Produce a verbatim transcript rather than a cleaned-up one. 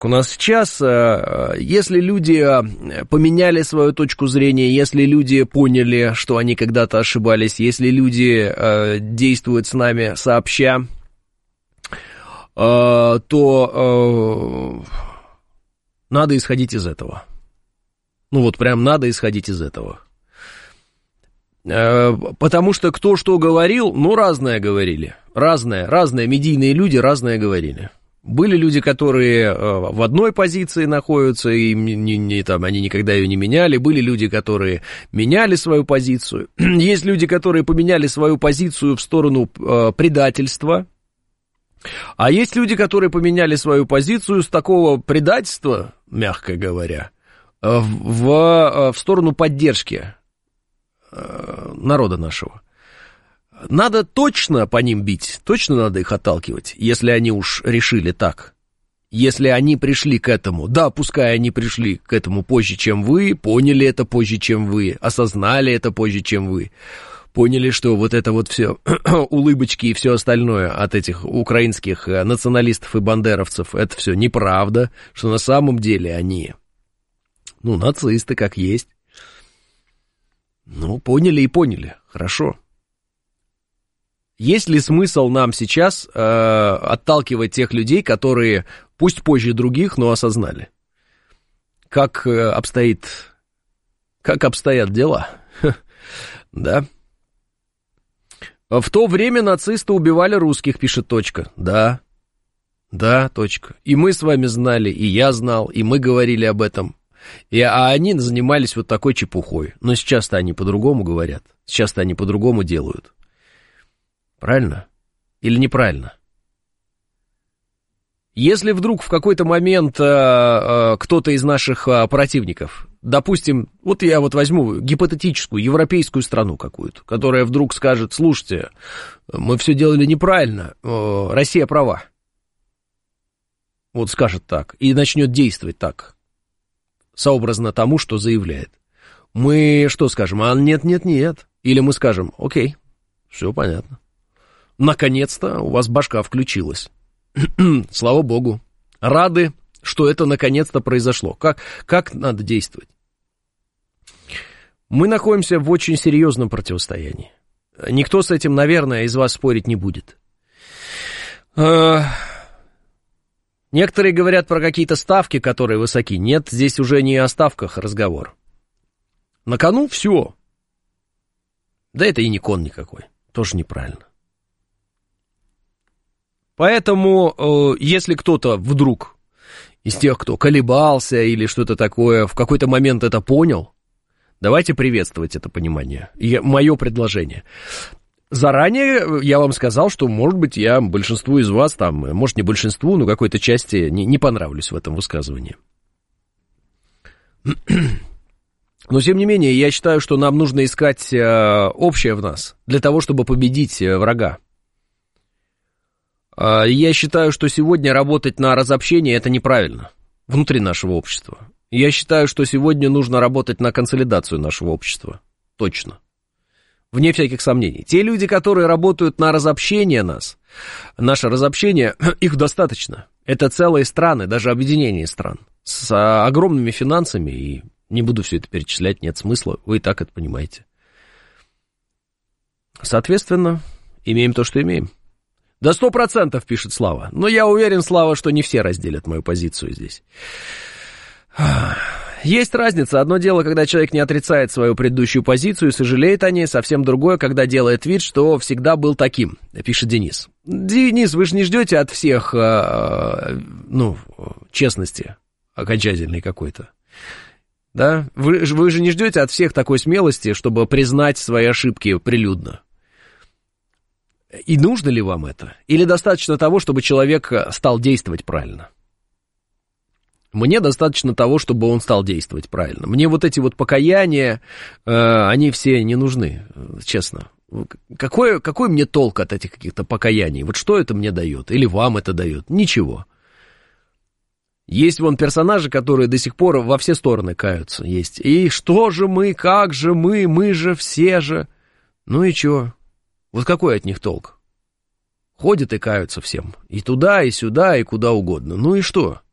у нас сейчас, если люди поменяли свою точку зрения, если люди поняли, что они когда-то ошибались, если люди действуют с нами сообща, то надо исходить из этого. Ну вот прям надо исходить из этого. Потому что кто что говорил, ну разное говорили. Разное, разные медийные люди разное говорили. Были люди, которые в одной позиции находятся, и не, не, там, они никогда ее не меняли. Были люди, которые меняли свою позицию. Есть люди, которые поменяли свою позицию в сторону э, предательства. А есть люди, которые поменяли свою позицию с такого предательства, мягко говоря, в, в, в сторону поддержки э, народа нашего. Надо точно по ним бить, точно надо их отталкивать, если они уж решили так. Если они пришли к этому, да, пускай они пришли к этому позже, чем вы, поняли это позже, чем вы, осознали это позже, чем вы, поняли, что вот это вот все улыбочки и все остальное от этих украинских националистов и бандеровцев, это все неправда, что на самом деле они, ну, нацисты как есть. Ну, поняли и поняли, хорошо. Есть ли смысл нам сейчас э, отталкивать тех людей, которые, пусть позже других, но осознали, как э, обстоит, как обстоят дела, да? В то время нацисты убивали русских, пишет Точка. Да, да, Точка. И мы с вами знали, и я знал, и мы говорили об этом. И, а они занимались вот такой чепухой. Но сейчас-то они по-другому говорят, сейчас-то они по-другому делают. Правильно? Или неправильно? Если вдруг в какой-то момент э, э, кто-то из наших э, противников, допустим, вот я вот возьму гипотетическую европейскую страну какую-то, которая вдруг скажет: слушайте, мы все делали неправильно, э, Россия права. Вот скажет так и начнет действовать так, сообразно тому, что заявляет. Мы что скажем? А нет, нет, нет. Или мы скажем: окей, все понятно. Наконец-то у вас башка включилась. Слава богу. Рады, что это наконец-то произошло. Как, как надо действовать? Мы находимся в очень серьезном противостоянии. Никто с этим, наверное, из вас спорить не будет. Некоторые говорят про какие-то ставки, которые высоки. Нет, здесь уже не о ставках разговор. На кону все. Да это и не кон никакой. Тоже неправильно. Поэтому, э, если кто-то вдруг из тех, кто колебался или что-то такое, в какой-то момент это понял, давайте приветствовать это понимание. И мое предложение. Заранее я вам сказал, что, может быть, я большинству из вас, там, может, не большинству, но какой-то части не, не понравлюсь в этом высказывании. Но, тем не менее, я считаю, что нам нужно искать э, общее в нас для того, чтобы победить э, врага. Я считаю, что сегодня работать на разобщение — это неправильно внутри нашего общества. Я считаю, что сегодня нужно работать на консолидацию нашего общества. Точно. Вне всяких сомнений. Те люди, которые работают на разобщение нас, наше разобщение, их достаточно. Это целые страны, даже объединение стран, с огромными финансами, и не буду все это перечислять, нет смысла, вы и так это понимаете. Соответственно, имеем то, что имеем. Да сто процентов, пишет Слава. Но я уверен, Слава, что не все разделят мою позицию здесь. Есть разница. Одно дело, когда человек не отрицает свою предыдущую позицию и сожалеет о ней. Совсем другое, когда делает вид, что всегда был таким, пишет Денис. Денис, вы же не ждете от всех, ну, честности окончательной какой-то. Да? Вы, вы же не ждете от всех такой смелости, чтобы признать свои ошибки прилюдно. И нужно ли вам это? Или достаточно того, чтобы человек стал действовать правильно? Мне достаточно того, чтобы он стал действовать правильно. Мне вот эти вот покаяния, э, они все не нужны, честно. Какой, какой мне толк от этих каких-то покаяний? Вот что это мне дает? Или вам это дает? Ничего. Есть вон персонажи, которые до сих пор во все стороны каются. Есть. И что же мы, как же мы, мы же все же. Ну и чё? Вот какой от них толк? Ходят и каются всем. И туда, и сюда, и куда угодно. Ну и что?